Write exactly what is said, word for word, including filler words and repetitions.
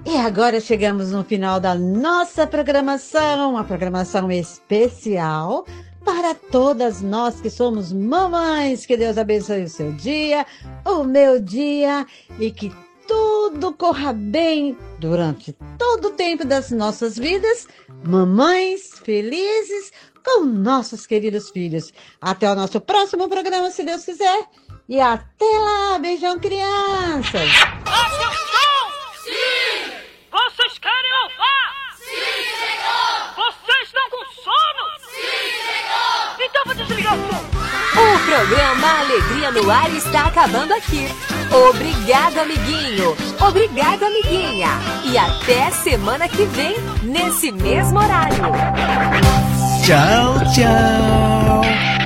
E agora chegamos no final da nossa programação, uma programação especial para todas nós que somos mamães. Que Deus abençoe o seu dia, o meu dia, e que tudo corra bem durante todo o tempo das nossas vidas. Mamães felizes com nossos queridos filhos. Até o nosso próximo programa, se Deus quiser. E até lá, beijão, crianças! Atenção! Sim! Vocês querem louvar? Sim, Senhor! Vocês estão com sono? Sim, Senhor! Então vou desligar o som. O programa Alegria no Ar está acabando aqui. Obrigado, amiguinho. Obrigado, amiguinha. E até semana que vem, nesse mesmo horário. Tchau, tchau.